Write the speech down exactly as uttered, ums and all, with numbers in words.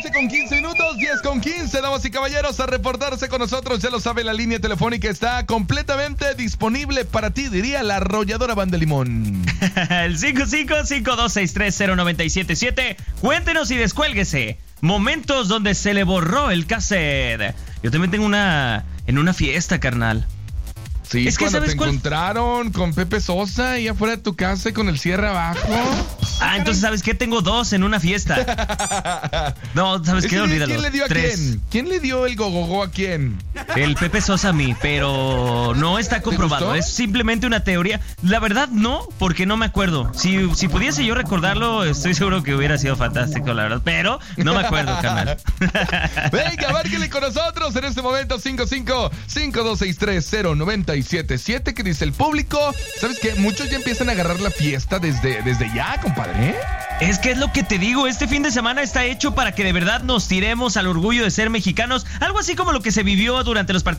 once con quince minutos, diez con quince, damas y caballeros, a reportarse con nosotros. Ya lo sabe, la línea telefónica está completamente disponible para ti, diría la arrolladora Banda Limón. El cinco cinco, cinco dos seis tres, cero nueve siete siete. Cuéntenos y descuélguese. Momentos donde se le borró el cassette. Yo también tengo una en una fiesta, carnal. Sí, es que cuando ¿sabes te cuál? encontraron con Pepe Sosa ahí afuera de tu casa y con el cierre abajo. Ah, entonces, ¿sabes qué? Tengo dos en una fiesta. No, ¿sabes qué? Olvídalo. ¿Quién le dio a Tres. quién? ¿Quién le dio el gogogo a quién? El Pepe Sosa a mí, pero no está comprobado. gustó? Es simplemente una teoría. La verdad, no, porque no me acuerdo. Si, si pudiese yo recordarlo, estoy seguro que hubiera sido fantástico, la verdad. Pero no me acuerdo, carnal. Venga, márquele con nosotros en este momento. Cinco cinco, cinco dos seis tres, cero nueve siete siete. ¿Qué dice el público? ¿Sabes qué? Muchos ya empiezan a agarrar la fiesta desde, desde ya, compadre. Es que es lo que te digo, este fin de semana está hecho para que de verdad nos tiremos al orgullo de ser mexicanos, algo así como lo que se vivió durante los partidos